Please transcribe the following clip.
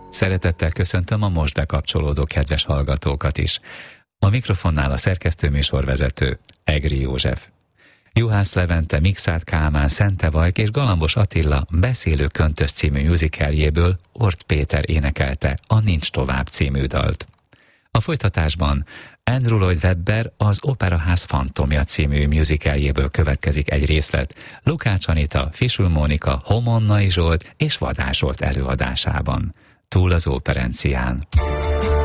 Szeretettel köszöntöm a most bekapcsolódó kedves hallgatókat is. A mikrofonnál a szerkesztő műsorvezető, Egri József. Juhász Levente, Mikszáth Kálmán, Szente Vajk és Galambos Attila Beszélő köntös című musicaljéből Ort Péter énekelte a Nincs tovább című dalt. A folytatásban Andrew Lloyd Webber az Operaház fantomja című musicaljéből következik egy részlet Lukács Anita, Fisul Mónika, Homonnai Zsolt és Vadás Zsolt előadásában. Túl az óperencián.